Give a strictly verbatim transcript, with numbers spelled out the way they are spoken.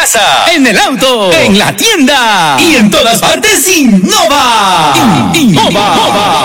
casa, en el auto, en la tienda y en todas partes Innova. Innova.